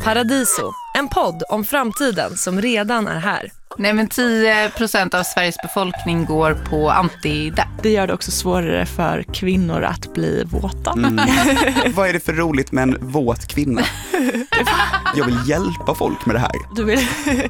Paradiso, en podd om framtiden som redan är här. Nej, men 10% av Sveriges befolkning går på antidepp. Det gör det också svårare för kvinnor att bli våta. Vad är det för roligt med en våt kvinna? Jag vill hjälpa folk med det här. Du vill